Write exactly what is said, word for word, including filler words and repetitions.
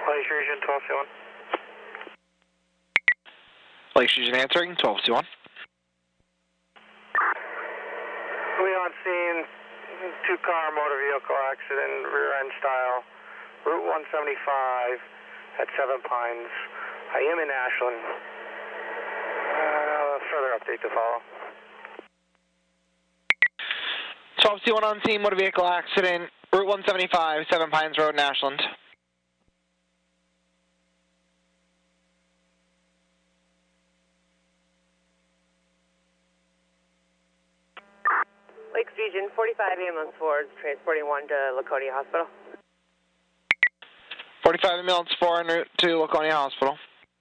Lakes Region, twelve C one. Lakes Region answering, twelve C one. We on scene, two-car motor vehicle accident, rear-end style, Route one seventy-five at Seven Pines. I am in Ashland. Uh, further update to follow. twelve C one on scene, motor vehicle accident, Route one seventy-five, Seven Pines Road in Ashland. Lakes Region, forty-five ambulance Fords, transporting one to Laconia Hospital. forty-five ambulance four en route to Laconia Hospital.